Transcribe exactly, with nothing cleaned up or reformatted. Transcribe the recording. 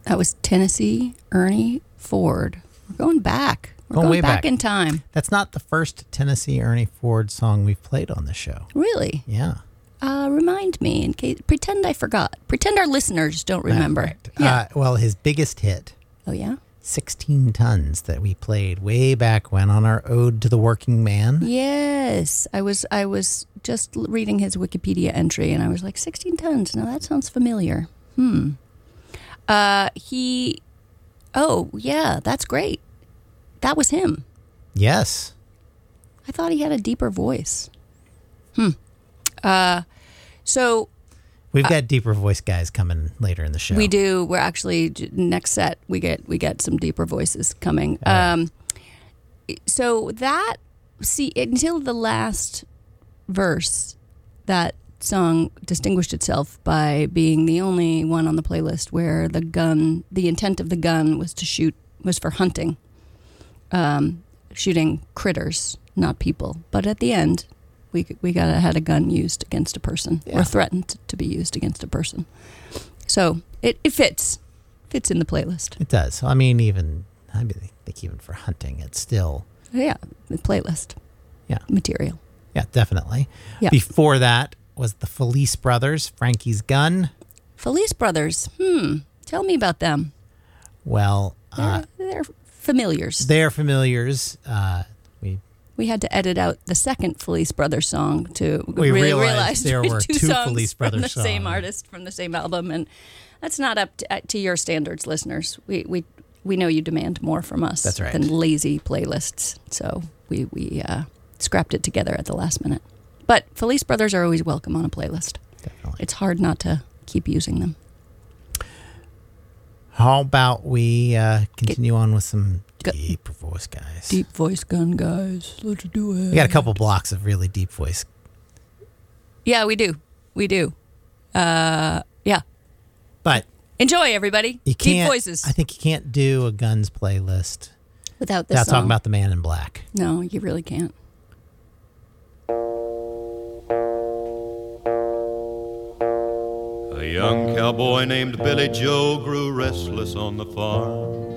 That was Tennessee Ernie Ford. We're going back. We're going, going way back, back in time. That's not the first Tennessee Ernie Ford song we've played on the show. Really? Yeah. Uh, remind me in case. Pretend I forgot. Pretend our listeners don't remember. Uh, right. Yeah. Uh, well, his biggest hit. Oh yeah. sixteen tons that we played way back when on our Ode to the Working Man. Yes, I was. I was just l- reading his Wikipedia entry, and I was like, sixteen tons. Now that sounds familiar. Hmm. Uh, he. Oh yeah, that's great. That was him. Yes. I thought he had a deeper voice. Hmm. Uh, so We've got deeper voice guys coming later in the show. we do. We're actually next set. We get we get some deeper voices coming. All right. Um, so that see until the last verse, that song distinguished itself by being the only one on the playlist where the gun, the intent of the gun was to shoot, was for hunting, um, shooting critters, not people. But at the end, we we got had a gun used against a person, Yeah. or threatened to be used against a person. So it, it fits, fits in the playlist. It does. I mean, even I mean, think even for hunting, it's still Yeah, the playlist. Yeah. Material. yeah, definitely. Yeah. Before that was the Felice Brothers, Frankie's Gun. Felice Brothers. Hmm. Tell me about them. Well, uh, They're, they're familiars. they're familiars. Uh, we We had to edit out the second Felice Brothers song to We really realized realize there were two, two songs Felice from Brothers the same songs. artist from the same album, and that's not up to, uh, to your standards, listeners. We we we know you demand more from us That's right. than lazy playlists, so we we uh, scrapped it together at the last minute. But Felice Brothers are always welcome on a playlist. Definitely. It's hard not to keep using them. How about we uh, continue on with some Go- deeper voice guys? Deep voice gun guys, let's do it. We got a couple blocks of really deep voice. Yeah, we do. We do. Uh, yeah. But Enjoy, everybody. you Deep can't, voices. I think you can't do a Guns playlist Without this without song. talking about the Man in Black. No, you really can't. A young cowboy named Billy Joe grew restless on the farm.